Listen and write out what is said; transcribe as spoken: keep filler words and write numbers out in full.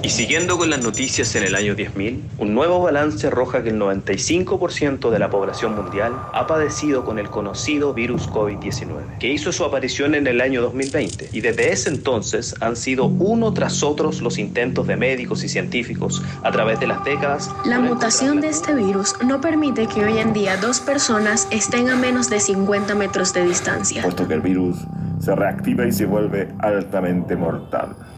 Y siguiendo con las noticias en el año diez mil, un nuevo balance arroja que el noventa y cinco por ciento de la población mundial ha padecido con el conocido virus COVID diecinueve, que hizo su aparición en el año dos mil veinte, y desde ese entonces han sido uno tras otros los intentos de médicos y científicos a través de las décadas. La mutación de este virus no permite que hoy en día dos personas estén a menos de cincuenta metros de distancia, puesto que el virus se reactiva y se vuelve altamente mortal.